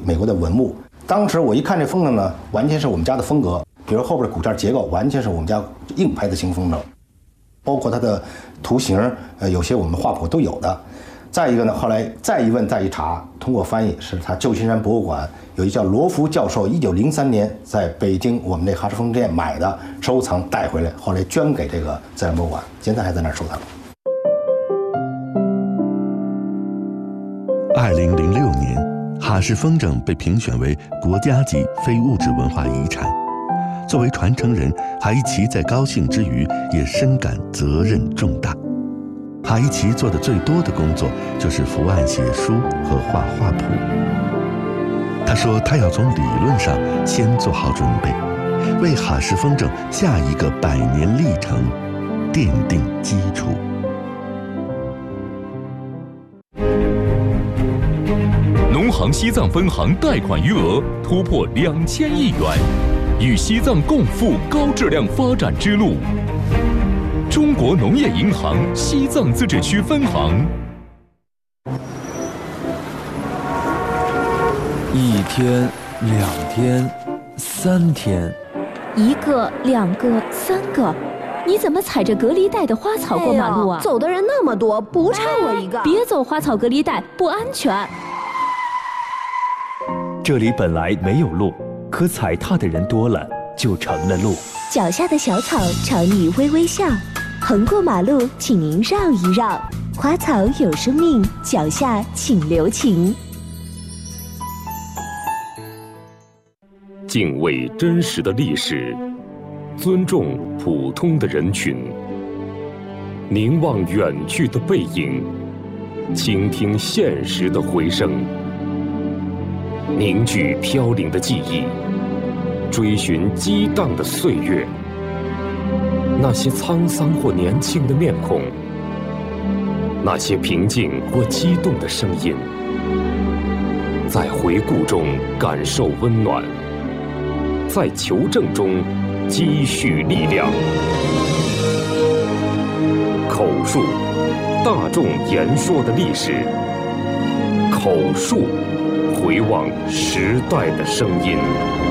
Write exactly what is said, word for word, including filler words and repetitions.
美国的文物。当时我一看这风筝呢，完全是我们家的风格，比如后边的骨架结构完全是我们家硬拍的型风筝，包括它的图形，呃，有些我们画谱都有的。再一个呢，后来再一问再一查，通过翻译，是他旧金山博物馆有一叫罗福教授，一九零三年在北京我们这哈士风筝店买的，收藏带回来，后来捐给这个自然博物馆，现在还在那儿收藏。 二零零六年，哈士风筝被评选为国家级非物质文化遗产。作为传承人，哈一奇在高兴之余，也深感责任重大。哈一奇做的最多的工作就是伏案写书和画画谱。他说，他要从理论上先做好准备，为哈士风筝下一个百年历程奠定基础。 农行西藏分行贷款余额突破两千亿元，与西藏共赴高质量发展之路。中国农业银行西藏自治区分行。 一天，两天，三天， 一个，两个，三个，你怎么踩着隔离带的花草过马路啊？ 哎、走的人那么多，不差我一个。 别走花草隔离带，不安全。 这里本来没有路，可踩踏的人多了，就成了路。 脚下的小草朝你微微笑，横过马路，请您绕一绕。花草有生命，脚下请留情。 敬畏真实的历史，尊重普通的人群，凝望远去的背影，倾听现实的回声，凝聚飘零的记忆，追寻激荡的岁月。那些沧桑或年轻的面孔，那些平静或激动的声音，在回顾中感受温暖，在求证中积蓄力量。口述，大众言说的历史；口述，回望时代的声音。